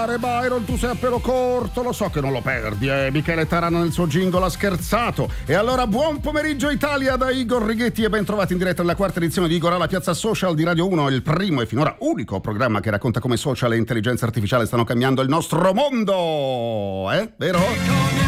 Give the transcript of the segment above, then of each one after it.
Byron, tu sei a pelo corto, lo so che non lo perdi, Michele Tarano nel suo jingle ha scherzato. E allora buon pomeriggio Italia da Igor Righetti e ben trovati in diretta nella quarta edizione di Igor alla Piazza Social di Radio 1, il primo e finora unico programma che racconta come social e intelligenza artificiale stanno cambiando il nostro mondo, vero?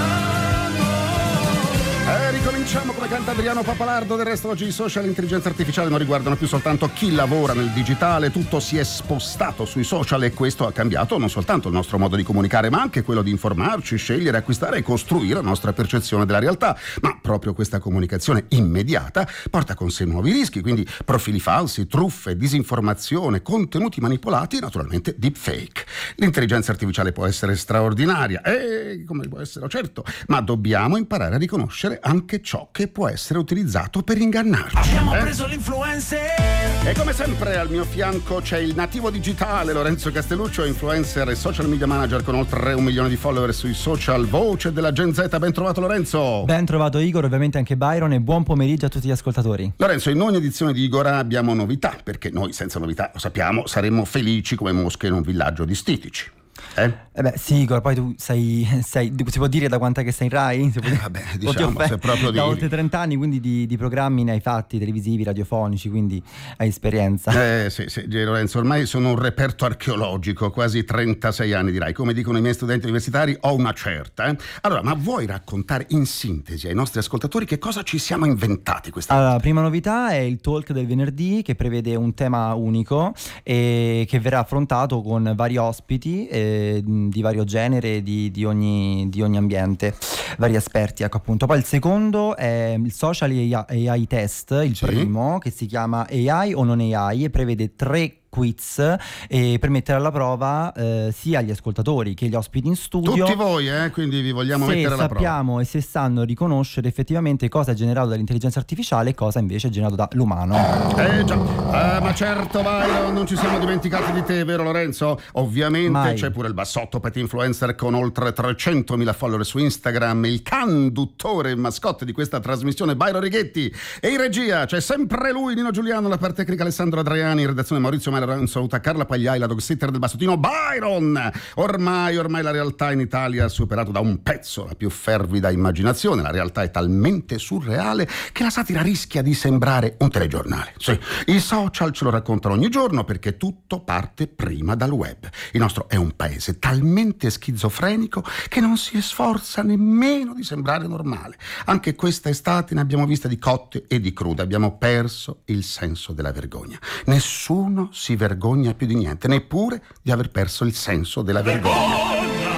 Ricominciamo come canta Adriano Papalardo. Del resto oggi i social e l'intelligenza artificiale non riguardano più soltanto chi lavora nel digitale, tutto si è spostato sui social e questo ha cambiato non soltanto il nostro modo di comunicare ma anche quello di informarci, scegliere, acquistare e costruire la nostra percezione della realtà. Ma proprio questa comunicazione immediata porta con sé nuovi rischi, quindi profili falsi, truffe, disinformazione, contenuti manipolati e naturalmente deepfake. L'intelligenza artificiale può essere straordinaria come può essere, certo, ma dobbiamo imparare a riconoscere anche ciò che può essere utilizzato per ingannarci. Abbiamo preso l'influencer! E come sempre al mio fianco c'è il nativo digitale Lorenzo Castelluccio, influencer e social media manager con oltre 1 milione di follower sui social, voce della Gen Z. Ben trovato Lorenzo. Ben trovato Igor, ovviamente anche Byron, e buon pomeriggio a tutti gli ascoltatori. Lorenzo, in ogni edizione di Igor abbiamo novità, perché noi senza novità, lo sappiamo, saremmo felici come mosche in un villaggio di stitici. Sì, Igor, poi tu sei si può dire da quant'è che sei in Rai? Diciamo, se proprio da oltre 30 anni, quindi di programmi ne hai fatti, televisivi, radiofonici, quindi hai esperienza. Sì, Lorenzo, ormai sono un reperto archeologico, quasi 36 anni di Rai. Come dicono i miei studenti universitari, ho una certa. Allora, ma vuoi raccontare in sintesi ai nostri ascoltatori che cosa ci siamo inventati questa volta? La prima novità è il talk del venerdì, che prevede un tema unico e che verrà affrontato con vari ospiti di vario genere, di ogni ambiente, vari esperti, ecco appunto. Poi il secondo è il social AI test, il primo, che si chiama AI o non AI, e prevede 3 quiz per mettere alla prova sia gli ascoltatori che gli ospiti in studio. Tutti voi, quindi vi vogliamo mettere alla prova. Se sappiamo e se sanno riconoscere effettivamente cosa è generato dall'intelligenza artificiale e cosa invece è generato dall'umano. Ma certo, vai, non ci siamo dimenticati di te, vero Lorenzo? Ovviamente c'è pure il bassotto pet influencer con oltre 300.000 follower su Instagram, il conduttore e mascotte di questa trasmissione, Byron Righetti. E in regia c'è sempre lui, Nino Giuliano, la parte tecnica Alessandro Adriani, in redazione Maurizio Melo. Un saluto a Carla Pagliai, la dog sitter del Bassottino Byron. Ormai la realtà in Italia ha superato da un pezzo la più fervida immaginazione. La realtà è talmente surreale che la satira rischia di sembrare un telegiornale. Sì, i social ce lo raccontano ogni giorno perché tutto parte prima dal web. Il nostro è un paese talmente schizofrenico che non si sforza nemmeno di sembrare normale. Anche questa estate ne abbiamo viste di cotte e di crude. Abbiamo perso il senso della vergogna. Nessuno si vergogna più di niente, neppure di aver perso il senso della vergogna.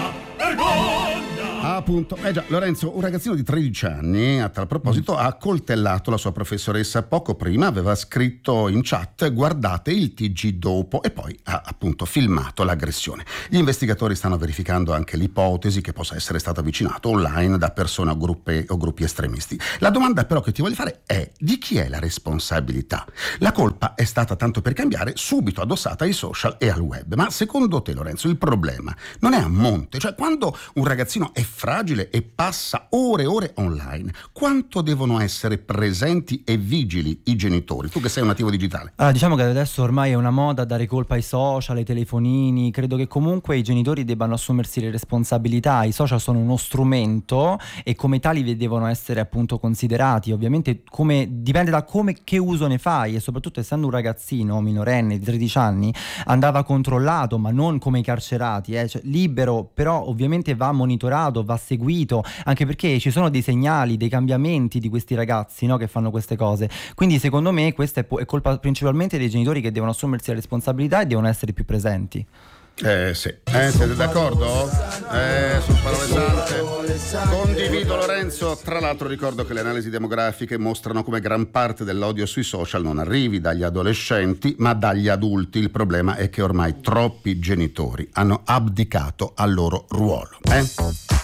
Appunto, già, Lorenzo, un ragazzino di 13 anni, a tal proposito, ha accoltellato la sua professoressa. Poco prima aveva scritto in chat: guardate il TG dopo, e poi ha appunto filmato l'aggressione. Gli investigatori stanno verificando anche l'ipotesi che possa essere stato avvicinato online da persone o gruppi estremisti. La domanda però che ti voglio fare è: di chi è la responsabilità? La colpa è stata, tanto per cambiare, subito addossata ai social e al web. Ma secondo te, Lorenzo, il problema non è a monte? Cioè, quando un ragazzino è fragile e passa ore e ore online, quanto devono essere presenti e vigili i genitori? Tu che sei un nativo digitale. Diciamo che adesso ormai è una moda dare colpa ai social, ai telefonini. Credo che comunque i genitori debbano assumersi le responsabilità. I social sono uno strumento e come tali devono essere appunto considerati. Ovviamente dipende da che uso ne fai, e soprattutto essendo un ragazzino minorenne di 13 anni andava controllato, ma non come i carcerati, cioè, libero, però ovviamente va monitorato, va seguito, anche perché ci sono dei segnali, dei cambiamenti di questi ragazzi, no, che fanno queste cose. Quindi secondo me questa è colpa principalmente dei genitori, che devono assumersi la responsabilità e devono essere più presenti. Sì. Siete d'accordo? Sono parole sante. Condivido, Lorenzo. Tra l'altro ricordo che le analisi demografiche mostrano come gran parte dell'odio sui social non arrivi dagli adolescenti ma dagli adulti. Il problema è che ormai troppi genitori hanno abdicato al loro ruolo.